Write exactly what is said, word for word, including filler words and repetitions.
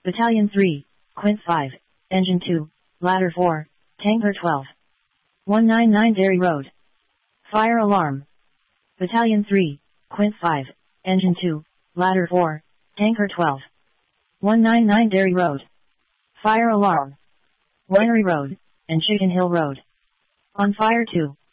Battalion three, Quint five, Engine two, Ladder four, Tanker twelve. one ninety-nine Derry Road. Fire alarm. Battalion three, Quint five, Engine two, Ladder four, Tanker twelve. one ninety-nine Derry Road. Fire alarm. Winery Road, and Chicken Hill Road. On fire two.